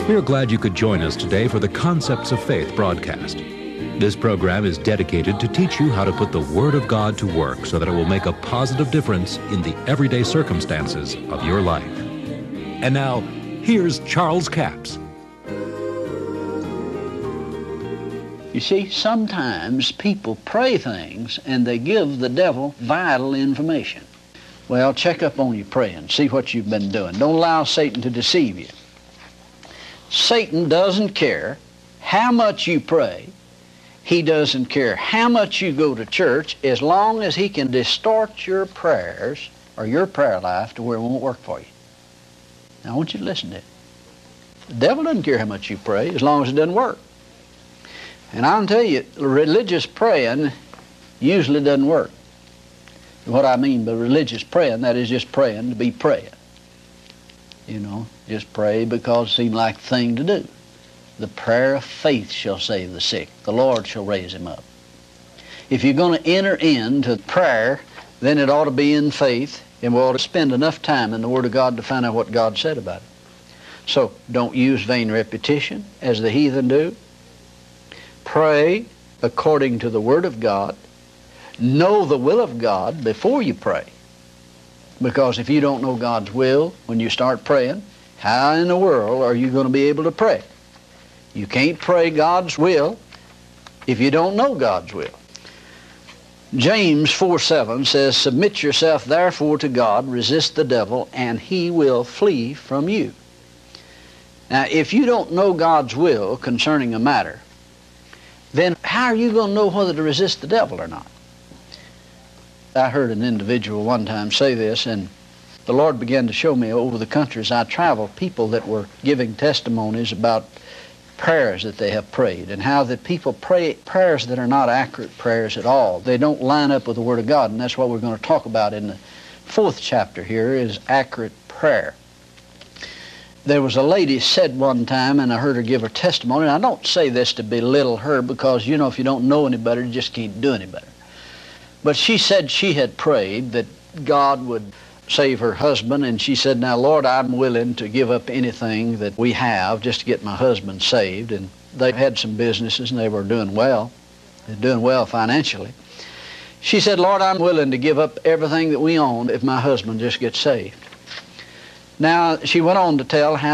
We are glad you could join us today for the Concepts of Faith broadcast. This program is dedicated to teach you how to put the Word of God to work so that it will make a positive difference in the everyday circumstances of your life. And now, here's Charles Capps. You see, sometimes people pray things and they give the devil vital information. Well, check up on your praying. See what you've been doing. Don't allow Satan to deceive you. Satan doesn't care how much you pray. He doesn't care how much you go to church, as long as he can distort your prayers or your prayer life to where it won't work for you. Now, I want you to listen to it. The devil doesn't care how much you pray, as long as it doesn't work. And I'll tell you, religious praying usually doesn't work. What I mean by religious praying, that is just praying to be praying. You know, just pray because it seems like the thing to do. The prayer of faith shall save the sick. The Lord shall raise him up. If you're going to enter into prayer, then it ought to be in faith, and we ought to spend enough time in the Word of God to find out what God said about it. So, don't use vain repetition, as the heathen do. Pray according to the Word of God. Know the will of God before you pray. Because if you don't know God's will when you start praying, how in the world are you going to be able to pray? You can't pray God's will if you don't know God's will. James 4:7 says, "Submit yourself therefore to God, resist the devil, and he will flee from you." Now, if you don't know God's will concerning a matter, then how are you going to know whether to resist the devil or not? I heard an individual one time say this, and the Lord began to show me over the country as I traveled, people that were giving testimonies about prayers that they have prayed, and how that people pray prayers that are not accurate prayers at all. They don't line up with the Word of God, and that's what we're going to talk about in the 4th chapter here, is accurate prayer. There was a lady said one time, and I heard her give her testimony, and I don't say this to belittle her, because, you know, if you don't know any better, you just can't do any better. But she said she had prayed that God would save her husband, and she said, "Now, Lord, I'm willing to give up anything that we have just to get my husband saved." And they had some businesses, and they were doing well. They're doing well financially. She said, "Lord, I'm willing to give up everything that we own if my husband just gets saved." Now, she went on to tell how